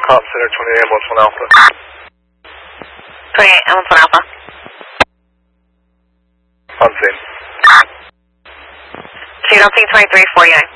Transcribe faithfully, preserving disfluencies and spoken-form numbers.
Com Center, twenty-eight ambulance one Alpha. twenty-eight ambulance one Alpha. On scene. So you don't see twenty-three forty-nine.